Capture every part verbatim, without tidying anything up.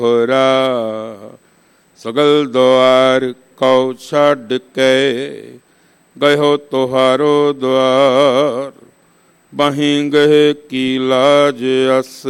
ਹੋਰਾ। ਸਗਲ ਦੁਆਰ ਕਉ ਛੱਡ ਕੇ ਗਇਓ ਤੁਹਾਰੋ ਦੁਆਰ। ਬਾਹੀਂ ਗਏ ਕੀ ਲਾਜ ਅਸ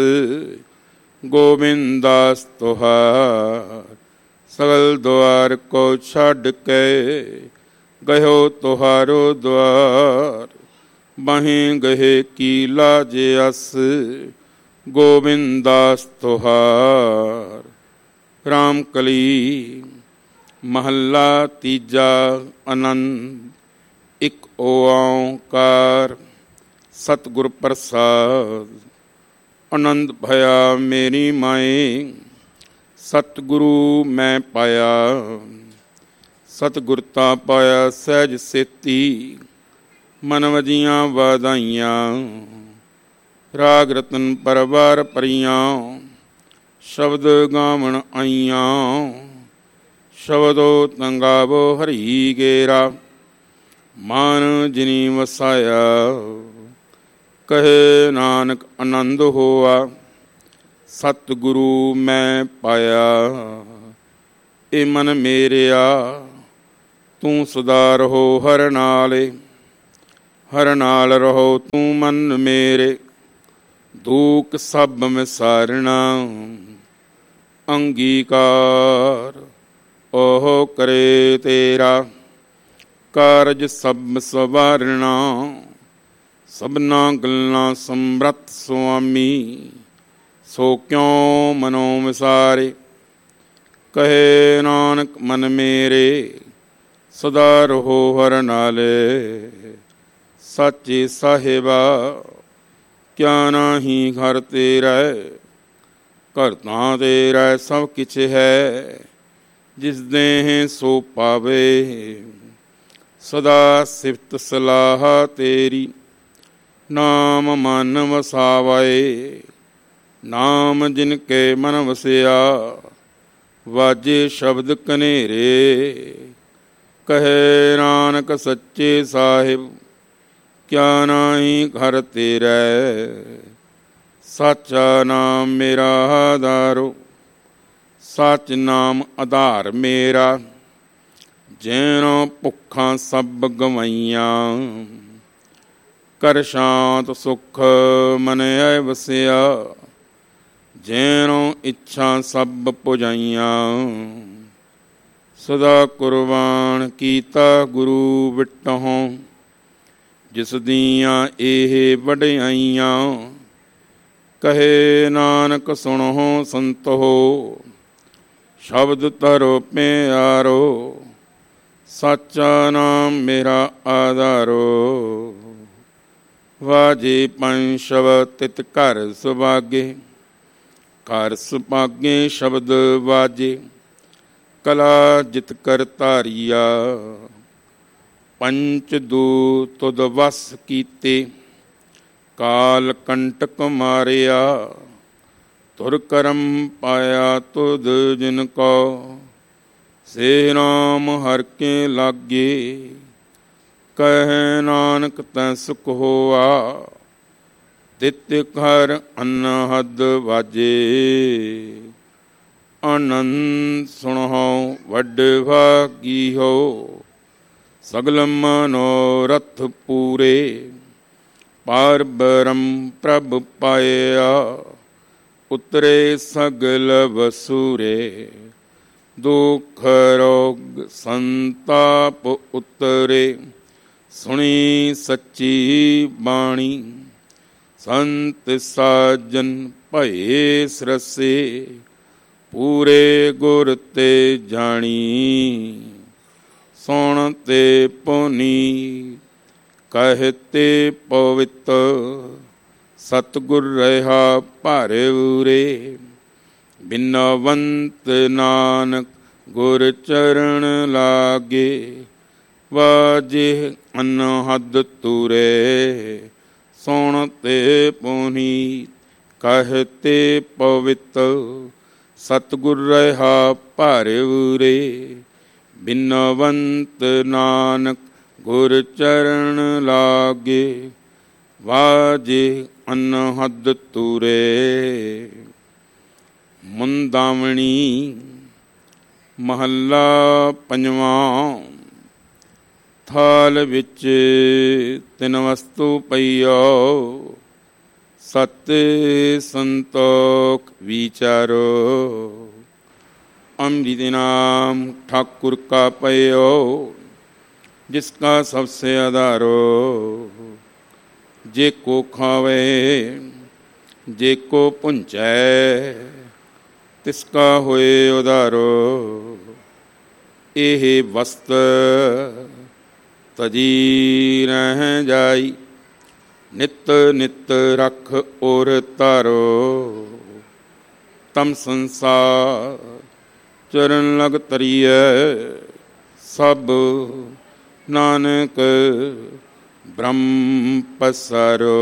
ਗੋਬਿੰਦਾਸ ਤੁਹਾਰ। ਸਗਲ ਦੁਆਰ ਕੋ ਛੱਡ ਕੇ ਗਇਓ ਤੁਹਾਰੋ ਦੁਆਰ। ਬਾਹੀਂ ਗਏ ਕੀ ਲਾਜ ਅਸ ਗੋਬਿੰਦਾਸ ਤੁਹਾਰ। ਰਾਮ ਕਲੀ ਮਹੱਲਾ ਤੀਜਾ। ਆਨੰਦ। ਇੱਕ ਓਂਕਾਰ ਸਤਿਗੁਰ ਪ੍ਰਸਾਦ। ਆਨੰਦ ਭਇਆ ਮੇਰੀ ਮਾਏ ਸਤਿਗੁਰੂ ਮੈਂ ਪਾਇਆ। ਸਤਿਗੁਰ ਤਾਂ ਪਾਇਆ ਸਹਿਜ ਸੇਤੀ ਮਨ ਵਜੀਆਂ ਵਧਾਈਆਂ। ਰਾਗ ਰਤਨ ਪਰਵਾਰ ਭਰੀਆਂ ਸ਼ਬਦ ਗਾਵਣ ਆਈਆਂ। ਸ਼ਬਦੋ ਤੰਗਾਵੋ ਹਰੀ ਗੇਰਾ ਮਨ ਜਿਨੀ ਵਸਾਇਆ। ਕਹੇ ਨਾਨਕ ਆਨੰਦ ਹੋਆ ਸਤਿਗੁਰੂ ਮੈਂ ਪਾਇਆ। ਇਹ ਮਨ ਮੇਰਿਆ ਤੂੰ ਸਦਾ ਰਹੋ ਹਰ ਨਾਲੇ। ਹਰ ਨਾਲ ਰਹੋ ਤੂੰ ਮਨ ਮੇਰੇ ਦੁਖ ਸਭ ਵਿਸਾਰਣਾ। ਅੰਗੀਕਾਰ ਉਹ ਕਰੇ ਤੇਰਾ ਕਾਰਜ ਸਭ ਸਵਾਰਣਾ। ਸਭਨਾ ਗੱਲਾਂ ਸਮਰੱਥ ਸੁਆਮੀ ਸੋ ਕਿਉ ਮਨੋ ਵਿਸਾਰੇ। ਕਹੇ ਨਾਨਕ ਮਨ ਮੇਰੇ ਸਦਾ ਰਹੋ ਹਰ ਨਾਲੇ। ਸਾਚੇ ਸਾਹਿਬਾ ਕਿਆ ਨਾਹੀ ਘਰ ਤੇਰਾ। ਘਰ ਤਾਂ ਤੇਰਾ ਸਭ ਕਿਛ ਹੈ ਜਿਸ ਦੇਹ ਸੋ ਪਾਵੇ। ਸਦਾ ਸਿਫਤ ਸਲਾਹ ਤੇਰੀ ਨਾਮ ਮਨ ਵਸਾਵੇ। ਨਾਮ ਜਿਨ ਕੇ ਮਨ ਵਸਿਆ ਵਾਜੇ ਸ਼ਬਦ ਕਨੇਰੇ। ਕਹੇ ਨਾਨਕ ਸੱਚੇ ਸਾਹਿਬ ਕਿਆ ਨਾਹੀ ਘਰ ਤੇਰਾ। ਸਾਚਾ ਨਾਮ ਮੇਰਾ ਆਧਾਰੋ ਸੱਚ ਨਾਮ ਆਧਾਰ ਮੇਰਾ। ਜੈਨੋ ਭੁੱਖਾਂ ਸਭ ਗਵਾਈਆਂ ਕਰ ਸ਼ਾਂਤ ਸੁਖ ਮਨ ਆਏ ਵਸਿਆ। ਜੈਨੋ ਇੱਛਾ ਸਭ ਪੁਜਾਈਆਂ ਸਦਾ ਕੁਰਬਾਨ ਕੀਤਾ ਗੁਰੂ ਵਿਟਹੁ। ਜਿਸ ਦੀਆਂ ਇਹ ਵਡਿਆਈਆਂ ਕਹੇ ਨਾਨਕ ਸੁਣੋ ਸੰਤੋ ਸ਼ਬਦ ਧਰੋ ਪਿਆਰੋ। ਸਾਚਾ ਨਾਮ ਮੇਰਾ ਆਧਾਰੋ। ਵਾਜੇ ਪੰਜ ਸ਼ਬਦ ਤਿਤ ਘਰ ਸੁਭਾਗੇ। ਘਰ ਸੁਭਾਗੇ ਸ਼ਬਦ ਵਾਜੇ ਕਲਾ ਜਿਤ ਕਰ ਧਾਰੀਆ। ਪੰਚ ਦੂ ਤੁਧ ਵਸ ਕੀਤੇ ਕਾਲ ਕੰਟਕ ਮਾਰਿਆ। ਤੁਰ ਕਰਮ ਪਾਇਆ ਤੁਧ ਜਿਨ ਕੋ ਸੇ ਨਾਮ ਹਰਿ ਕੇ ਲਾਗੇ। ਕਹੈ ਨਾਨਕ ਤੈ ਸੁਖ ਹੋਆ ਤਿਤ ਘਰ ਅਨਹਦ ਵਾਜੇ। ਆਨੰਦ ਸੁਣਹੁ ਵੱਡ ਭਾਗੀ ਹੋ ਸਗਲ ਮਨੋਰਥ ਪੂਰੇ। ਪਾਰ ਬ੍ਰਹਮ ਪ੍ਰਭ ਪਾਇਆ ਉਤਰੇ ਸਗਲ ਵਸੂਰੇ। ਦੁਖ ਰੋਗ ਸੰਤਾਪ ਉਤਰੇ ਸੁਣੀ ਸੱਚੀ ਬਾਣੀ। ਸੰਤ ਸਾਜਨ ਭਏ ਸਰਸੇ ਪੂਰੇ ਗੁਰ ਤੇ ਜਾਣੀ। ਸੁਣ ਤੇ ਪੁਨੀ ਕਹਿਤੇ ਪਵਿੱਤ ਸਤਿਗੁਰ ਰਹਾ ਭਾਰੇ ਉਰੇ। ਬਿਨਵੰਤ ਨਾਨਕ ਗੁਰ ਚਰਨ ਲਾਗੇ। ਵਾਜੇ ਅਨਹਦ ਤੂਰੇ ਸੁਣ ਤੇ ਪੁਨੀ ਕਹਿਤੇ ਪਵਿੱਤ ਸਤਿਗੁਰ ਰਹਾ ਭਾਰੇ ਉਰੇ। ਬਿਨਵੰਤ ਨਾਨਕ ਗੁਰ ਚਰਨ ਲਾਗੇ। ਵਾਜੇ ਅਨਹਦ ਤੂਰੇ। ਮੁੰਦਾਵਣੀ। ਮਹੱਲਾ ਪੰਜਵਾਂ। ਥਾਲ ਵਿੱਚ ਤਿੰਨ ਵਸਤੂ ਪਈਓ, ਸਤ ਸੰਤੋਖ ਵਿਚਾਰੋ। अमृत नाम ठाकुर का पयो, जिसका सबसे आधारो। जे को खावे जे को पुंचै, तिसका होए उधारो। एह वस्त तजी रह जाई, नित नित रख और तारो। तम संसार चरण लग तरीय, सब नानक ब्रह्म पसारो।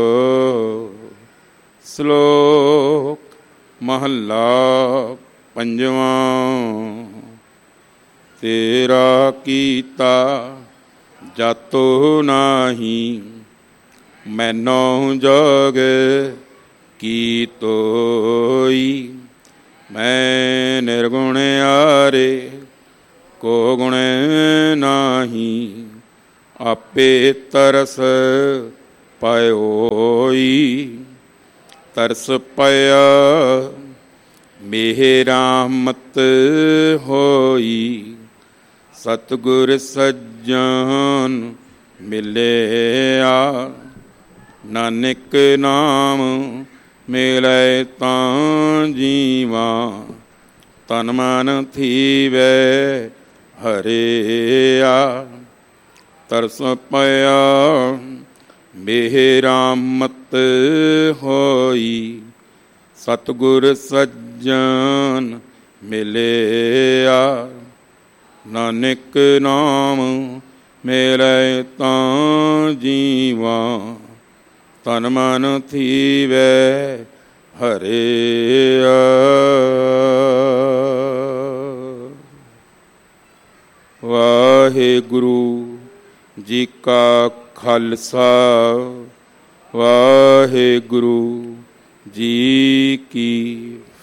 श्लोक महला पंजवां। तेरा कीता जातो नाही, मैनो जोग की तोई। मैं निर्गुण आरे को गुण नाही, आपे तरस पायोई। तरस पाया मेरा मत होई, सतगुर सज्जन मिलिया। नानक नाम मिलै तां जीवा, तन मन थीवै हरिया। तरस पया मेरा मत होई, सतगुर सज्जन मिलिया। नानक नाम मिलै तां जीवा, तन मन थीवै हरिया। वाहिगुरु जी का खालसा, वाहिगुरु जी की